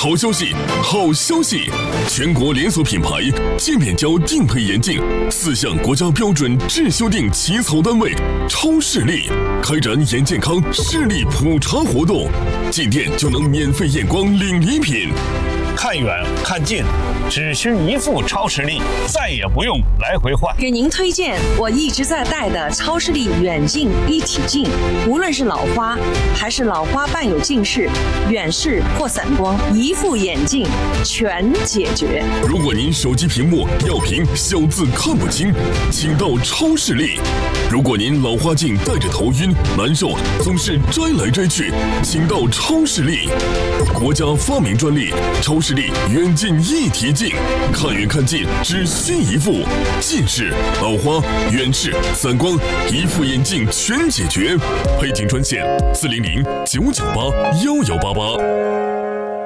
好消息，好消息！全国连锁品牌界面胶定配眼镜4项国家标准质修订起草单位超视力开展眼健康视力普查活动，进店就能免费验光领礼品。 看远看近，只需一副超视力，再也不用来回换。 给您推荐我一直在戴的超视力远近一体镜，无论是老花还是老花伴有近视、远视或散光，一副眼镜全解决。 如果您手机屏幕要屏小字看不清，请到超视力；如果您老花镜戴着头晕难受，总是摘来摘去，请到超视力。国家发明专利超视力远近一体镜，看远看近只需一副，近视、老花、远视、散光，一副眼镜全解决。配镜专线400-998-1188。